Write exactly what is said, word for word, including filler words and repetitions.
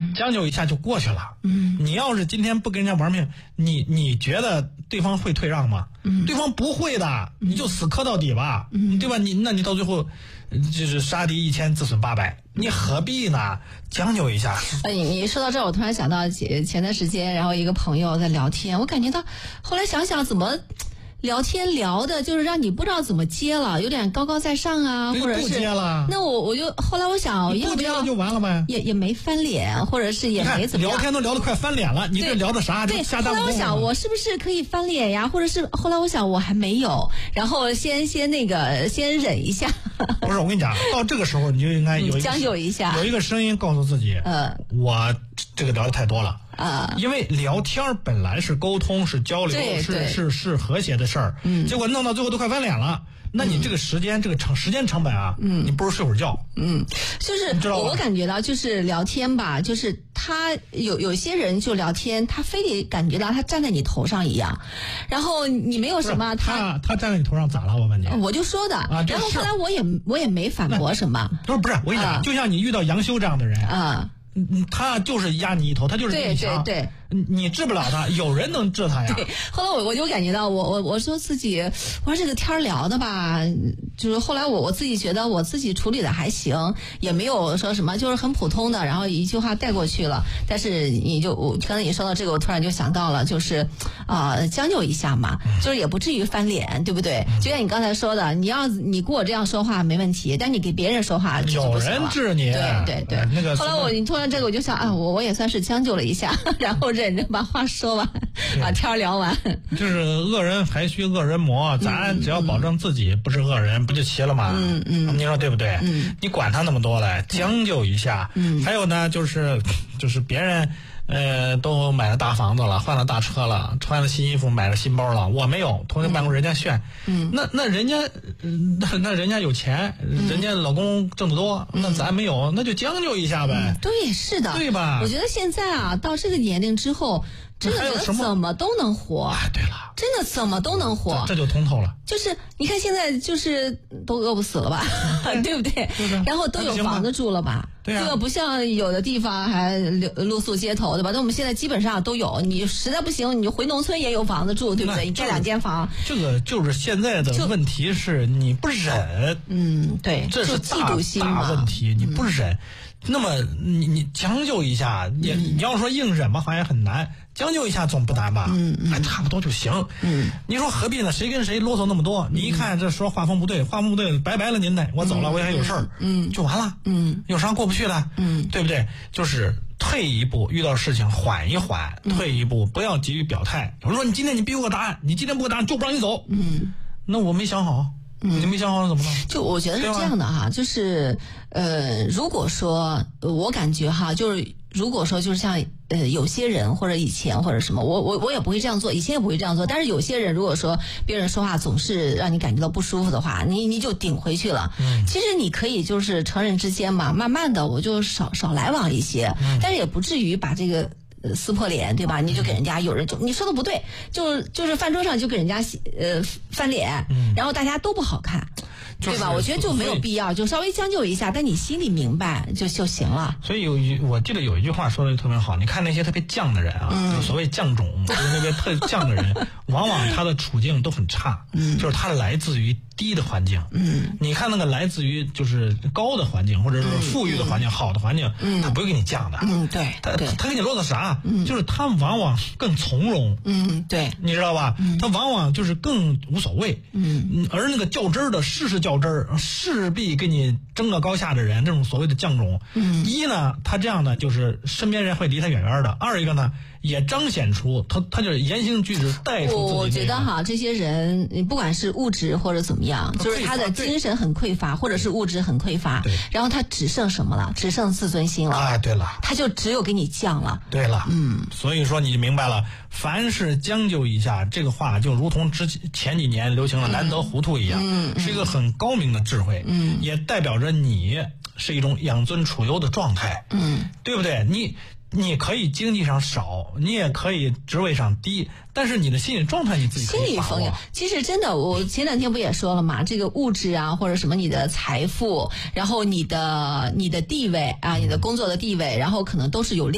嗯，将就一下就过去了。嗯，你要是今天不跟人家玩命，你你觉得对方会退让吗？嗯，对方不会的，你就死磕到底吧，嗯，对吧？你那你到最后就是杀敌一千自损八百，你何必呢？将就一下。 呃，你你说到这儿，我突然想到前前段时间，然后一个朋友在聊天，我感觉到后来想想怎么。聊天聊的就是让你不知道怎么接了，有点高高在上啊，或者是不接了。 那我我就后来我想，要不要就完了呗？ 也也没翻脸，或者是也没怎么样。 聊天都聊得快翻脸了，你这聊的啥？ 对，后来我想，我是不是可以翻脸呀？或者是后来我想，我还没有，然后先先那个先忍一下。 不是，我跟你讲，到这个时候你就应该有一个、 嗯、将就一下， 有一个声音告诉自己，呃，我这个聊的太多了。啊，因为聊天本来是沟通，是交流，是是是和谐的事儿，嗯，结果弄到最后都快翻脸了，那你这个时间、嗯、这个成时间成本啊，嗯，你不如睡会儿觉， 嗯，就是我感觉到就是聊天吧，就是他有有些人就聊天，他非得感觉到他站在你头上一样，然后你没有什么他他站在你头上咋了？我问你， 我就说的，啊、然后后来我也我也没反驳什么， 不是不是，我跟你讲，啊、就像你遇到杨修这样的人啊。嗯，他就是压你一头，他就是对对对， 你治不了他，有人能治他呀。 对，后来我我就感觉到我我我说自己，我说这个天聊的吧，就是后来我我自己觉得我自己处理的还行，也没有说什么，就是很普通的，然后一句话带过去了。但是你就我刚才你说到这个，我突然就想到了，就是啊、呃，将就一下嘛，就是也不至于翻脸，对不对？嗯、就像你刚才说的，你要你跟我这样说话没问题，但你给别人说话就不行了， 有人治你， 对对对。 那个后来我你突然这个我就想啊，我我也算是将就了一下，然后忍着把话说完，把天聊完。 就是恶人还需恶人磨，咱只要保证自己不是恶人，嗯、不就齐了吗？嗯嗯，你说对不对？嗯，你管他那么多嘞，将就一下。嗯，还有呢，就是就是别人。呃，都买了大房子了，换了大车了，穿了新衣服，买了新包了，我没有，同学办公人家炫，嗯，那那人家，那那人家有钱，嗯、人家老公挣得多，嗯、那咱没有，那就将就一下呗。 嗯、对，是的， 对吧？ 我觉得现在啊，到这个年龄之后，真的觉得怎么都能活。 啊，对了， 真的怎么都能活， 这, 这就通透了。 就是你看现在就是都饿不死了吧，对不对？然后都有房子住了吧？ 对呀、啊， 这个不像有的地方还露宿街头，对吧？那我们现在基本上都有，你实在不行，你回农村也有房子住，对不对？你盖两间房。 这个就是现在的问题是你不忍， 嗯，对， 这是大嫉妒心大问题，你不忍。嗯那么你你将就一下，也、嗯、你要说硬忍吧，好像也很难。将就一下总不难吧？嗯嗯，哎，差不多就行。嗯，你说何必呢？谁跟谁啰嗦那么多？你一看这说话风不对，话风不对，拜拜了您嘞，我走了，嗯、我也还有事儿，嗯，就完了。嗯，有啥过不去的？嗯，对不对？就是退一步，遇到事情缓一缓，嗯、退一步，不要急于表态。我说你今天你逼我个答案，你今天不给答案就不让你走。嗯，那我没想好。嗯，你没想好怎么弄？ 就我觉得是这样的哈，就是呃，如果说我感觉哈，就是如果说就是像呃有些人或者以前或者什么，我我我也不会这样做，以前也不会这样做。但是有些人如果说别人说话总是让你感觉到不舒服的话，你你就顶回去了。嗯，其实你可以就是成人之间嘛，慢慢的我就少少来往一些，嗯、但是也不至于把这个。呃，撕破脸，对吧？你就给人家有人就你说的不对，就就是饭桌上就给人家呃翻脸，嗯、然后大家都不好看， 就是、 对吧？我觉得就没有必要，就稍微将就一下，但你心里明白就就行了。 所以有一我记得有一句话说的特别好，你看那些特别犟的人啊，嗯、就所谓犟种，就是那些特犟的人，往往他的处境都很差，嗯、就是他来自于低的环境。嗯，你看那个来自于就是高的环境，或者是富裕的环境、嗯、好的环境，嗯、他不会给你犟的。 嗯，对， 他他给你啰嗦啥？嗯，就是他往往更从容。 嗯，对， 你知道吧？嗯，他往往就是更无所谓。嗯，而那个较真儿的，事事较真儿，势必跟你争个高下的人，这种所谓的犟种。嗯，一呢，他这样呢，就是身边人会离他远远的；二一个呢，也彰显出他他就是言行举止带出自己。 我觉得哈，这些人你不管是物质或者怎么样，就是他的精神很匮乏，或者是物质很匮乏，然后他只剩什么了？只剩自尊心了。 哎，对了， 他就只有给你犟了。 对了，嗯，所以说你就明白了，凡是将就一下，这个话就如同之前几年流行的难得糊涂一样，嗯嗯、是一个很高明的智慧，嗯，也代表着你是一种养尊处优的状态，嗯，对不对？你。你可以经济上少，你也可以职位上低，但是你的心理状态你自己可以把握。 心理丰盈，其实真的，我前两天不也说了嘛，这个物质啊，或者什么你的财富，然后你的你的地位啊，你的工作的地位，然后可能都是有量。